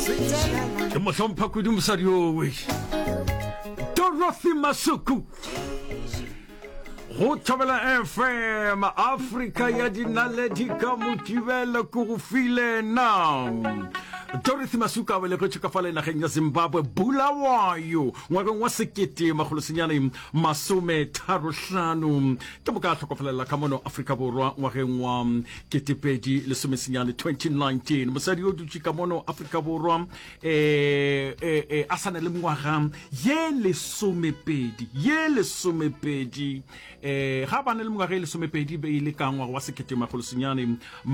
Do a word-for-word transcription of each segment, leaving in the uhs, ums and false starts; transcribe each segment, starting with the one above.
ke mohlompha kudu mosadi owe Dorothy Masuku go Thobela F M Africa ya dinaledi ka motibela ko go file na Dorothy Masuka wele go tshikafala nageng ya Zimbabwe Bulawayo ngwageng wa sekete magolosenyane masome tharo hlano ke boka tlhokofalela ka mono Africa borwa ngwageng wa ketepedi le somesenyane twenty nineteen mosadi o dutse ka mono Africa borwa eh eh asana le ngwaga ye le somepedi ye le somepedi eh ga bana le ngwaga le somepedi be ile ka ngwaga wa sekete magolosenyane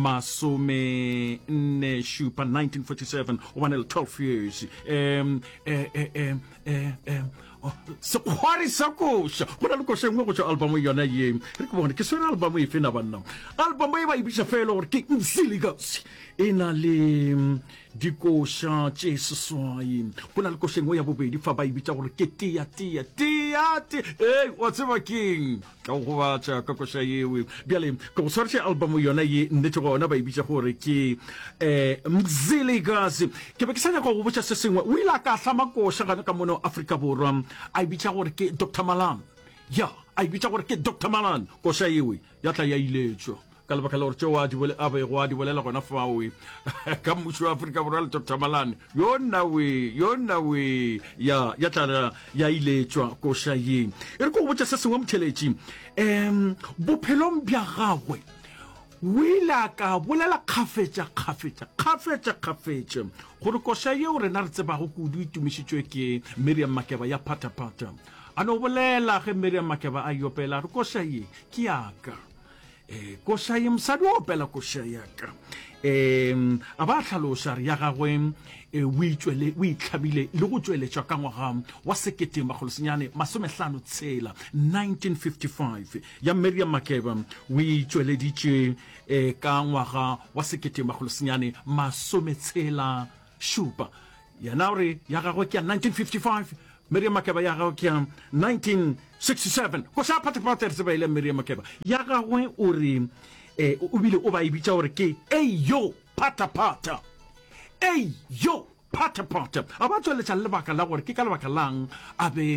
masome ne shupa nineteen forty-seven one L twelve years um eh eh eh eh so kwari sakosha kuna luko shengwe go album yona ye re ko bona ke sona album e fena banna album e ba ibisa felo ke msiligas ena le dikosha tse seswai kuna luko shengwe ya bobedi fa ba ibitsa gore ke tia tia tia eh what's up king ka go ba tsa ka ko shayewe biale ko sorte album yona ye ndetse gona ba ibitsa gore ke eh msiligas ke be ke sanya go go botsa se sengwe o ila ka hlama kosha kana ka mono Africa borwa I bitsa gore ke Doctor Malan ya I bitsa gore ke Doctor Malan ko shayewe ya tla ya iletso ka lebaka la gore tšwa di bole abe go di bolela gona fawe ka mmušo wa Africa borwa Doctor Malan yona we yona we ya ya tla ya iletswa ko shaye e re go botsa se sengwe mtheletši em bophelong bja gagwe wila ka bolela khafetša khafetša khafetša khafetša gore koša yeo rena re tseba go kudu itumišitšwe ke Miriam Makeba ya phata phata ano bolela ge Miriam Makeba a yopela re koša ye ke yaka eh koša ye msadi o opela koša yaka em a ba tlhaloša re ya gagwe o itšwele o itlhabile le go tšweletša ka ngwaga wa sekete magolosenyane masome hlano tshela nineteen fifty-five ya Miriam Makeba o itšweleditše eh ka ngwaga wa sekete magolosenyane masome tshela šupa yana re ya gagwe ke nineteen fifty-five Miriam Makeba ya gagwe ke nineteen sixty-seven ko sa phata phata re tseba ile Miriam Makeba ya gagwe o re eh o bile o ba ibitsa gore ke ey yo phata phata ey yo phata phata abatho le tsa lebaka la gore ke ka lebaka lang abe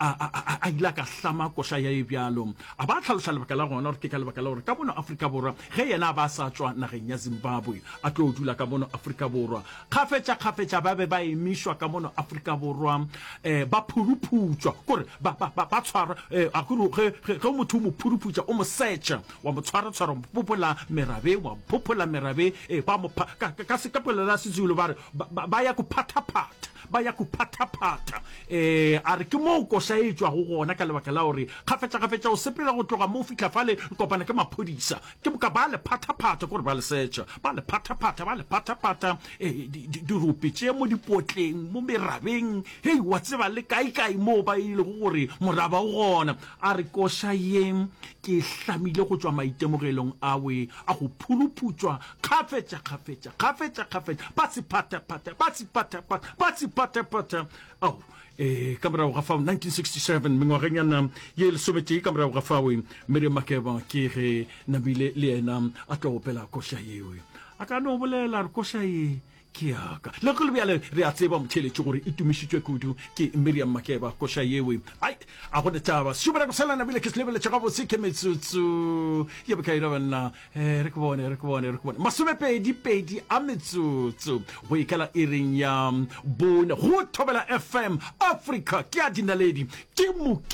a a ila ka hlama koša ya ebjalo aba tlhaloša lebaka la gona gore ke ka lebaka la gore ka bona Africa borwa ge yena ba sa tswa nageng ya Zimbabwe a tlo dula ka bona Africa borwa khafetša khafetša ba be ba emishwa ka bona Africa borwa eh ba phuruphutswa gore ba ba ba tshwara a go ge ge motho mo phuruphutswa o mo searcha wa mo tshwara tshwara popola merabe wa popola merabe e ba mo ka se kapela la sizulu ba ba ya phata phata ba ya ku phata phata eh a re ke mo ko sa etswa go gona ka lebaka la hore khafetša khafetša o sepela go tloga mo fitla fale kopana ke maphodisa ke boka ba le phata phata gore ba le searcha ba le phata phata ba le phata phata eh di rupi tše mo dipotleng mo merabeng hey wa tseba le kai kai mo ba ile go gore moraba o gona a re ko shayeng ke hlamile go tswa maitemogelong awe a go phuluputswa khafetša khafetša khafetša khafetša ba se phata phata ba se phata phata ba se phata phata oh eh kamera ga fa nineteen sixty-seven mengwaganyana ye le somete kamera ga fa we Miriam Makeba ke ge nabile le ena a tlo opela koša yewe a ka no bolela re koša ye ke yaka le go le bjale re a tseba mtheletše gore e tumišitšwe kudu ke Miriam Makeba koša yewe ai a go taba subera go sala nabile ke slebele tša go se ke metsutsu ye baka ira bana eh re go bone re go bone re go bone masome pedi pedi a metsutsu go ikala iring ya bona go Thobela F M Africa ke a dinaledi ke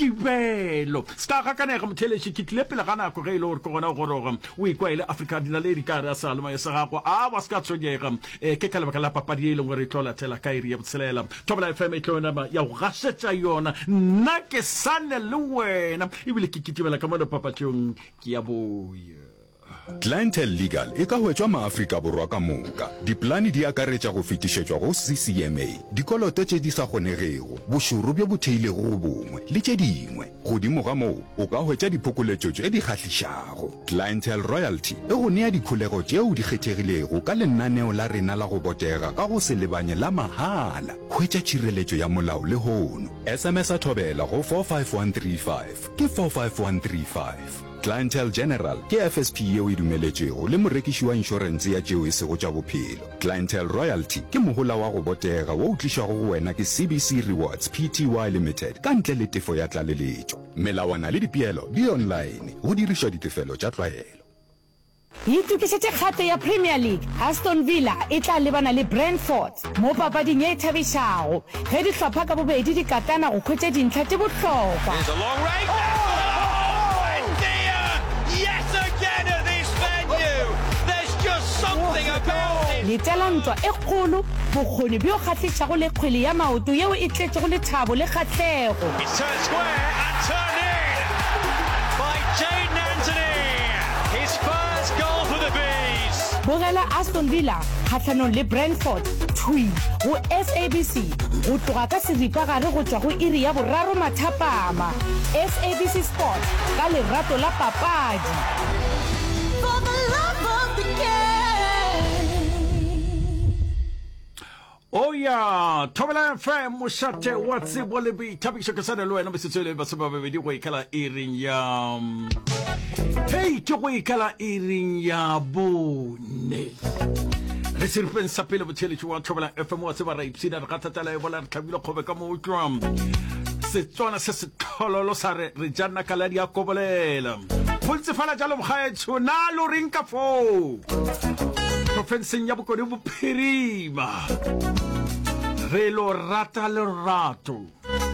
mokibelo ska ga kana ga mtheletše ke tlepela gana go ge ile gore go gona go roga o ikwa ile Africa dinaledi ka ra salma ya sa go a ba ska tsonyega eh ke kala la papadi ile ngore tlola tela kairi ya botselela Thobela F M e tlona ba ya go gasetsa yona nna ke sane le wena ibile ke kitibela ka mono papatšong ke ya boya Clientele Legal e ka hwetšwa maAfrika borwa ka moka diplani di akaretša go fetišetšwa go C C M A dikoloto tše di sa kgonegego bošoro bjo bo theilego go bongwe le tše dingwe godimo ga moo o ka hwetša diphokoletšo tše di kgahlišago Clientele Royalty e go nea dikholego tšeo di kgethegilego ka lenaneo la rena la go botega ka go se lebanye la mahala hwetša tšhireletšo ya molao le hono S M S a Thobela go four five one three five ke four five one three five Clientele General ke F S P yeo e dumeletšego le morekiši wa insurance ya tšeo e sego tša bophelo. Clientele Royalty ke mohola wa go botega wo o tlišago go wena ke C B C Rewards Pty Limited ka ntle le tefo ya tlaleletšo. Melawana le dipeelo di online go dirišwa ditefelo tša tlwaelo. Itukišitše kgato ya Premier League, Aston Villa e tla lebana le Brentford mo papading e thabišago ge dihlopha ka bobedi di katana go khwetša dintlha tše bohlokwa. There's a long range. Oh, and dear, yet again at this venue. There's just something about it. Le talantwa e kgolo, bokgoni bjo kgahlišago le kgwele ya maoto yeo e tletšego lethabo le kgahlego. It's turned square and turned in by Jadon Anthony. His first goal for the Bees. Bogela Aston Villa kgahlanong le Brentford thui go S A B C go tloga ka seripa gare go tšwa go iri ya boraro mathapama. S A B C Sport ka lerato la papadi. For the love of the game. Oh yeah, Thobela F M mošate wa tsebo le boithabišo ke sana le wena mesetswe le batho ba babedi go ikala iring ya Hey, ke go ikala iring ya bone. Re sirpen sa pele botheletši wa Thobela F M wa tseba ra ipsina re gatatala e bola re tlhabile kgobe ka mo tlam. Setswana se se thololo sa re re jana ka la dia kobolela. Pholtse fala jalo bgaetso na lo ring ka fo. Profenseng ya bokone bophirima. Re lo rata le rato.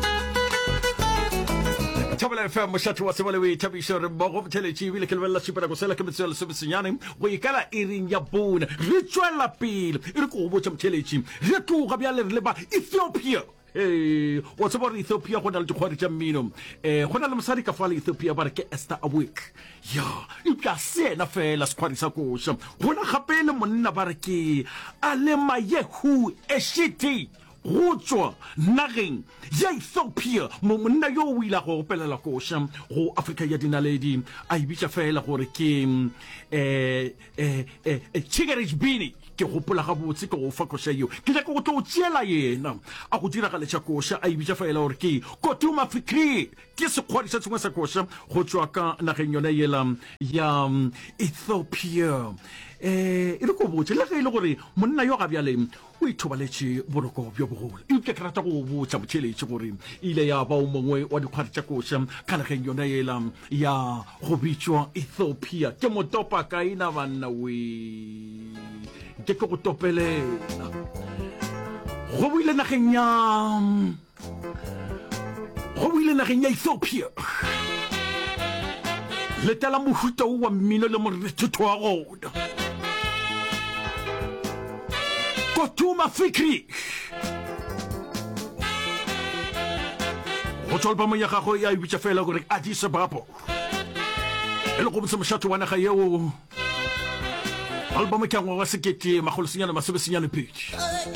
Thobela F M mošate wa tseba le boithabišo re mmogo botheletši ebile ke lebelela šipela go sela ke metswela lesomesenyane go ikala iring ya bone re tšwela pele e re ko go botša motheletši re tloga bjale re le ba Ethiopia. Hey, wa tseba gore Ethiopia go na le dikgwari tša mmino eh go na le mosadi ka fa le Ethiopia ba re ke Esther Awik ya e ka sena fela sekgwari sa koša go na gape le monna ba re ke Alemayehu Eshiti go tswa nageng ya Ethiopia monna yo o ile go gopelela koša go Afrika ya dinaledi a ibitša fela gore ke eh eh eh Chigerich Bini ke gopola ga botse ke go fa koša eo ke tla go tlo tšela yena a go dira galetša koša a ibitša fela gore ke Kotuma Fikri ke sekgwadi sa tsengwe sa koša go tswa ka nageng yona yela ya Ethiopia. Eh e re go botse le ge ile gore monna yo ga bjale o ithobaletše boroko bjo bogolo e ke rata go botša motheletši gore ile ya ba o mongwe wa dikgwadi tša koša ka nageng yona yela ya go bitšwa Ethiopia ke motopa kaina banna we ke ke go topelela go buile nageng ya go buile nageng ya Ethiopia le tala mohuta wa mmino le morethetho wa gona Kotuma Fikri go tswa album ya gagwe ya ibitša fela gore Addis Ababa e le go botsa mošate wa naga yeo album ke ngwaga sekete magolo senyana masobe senyane pedi